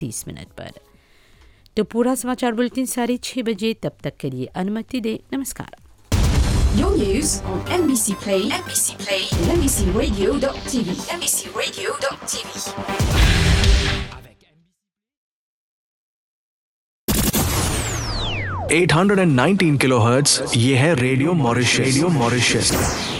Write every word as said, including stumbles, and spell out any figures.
तीस मिनट पर। तो पूरा समाचार बुलेटिन साढ़े छः बजे, तब तक के लिए अनुमति दे। नमस्कार। Your news on M B C Play, M B C Play, and M B C Radio dot T V, M B C Radio dot T V. आठ सौ उन्नीस किलोहर्ट्ज़, ये है रेडियो मॉरिशस। Radio Mauritius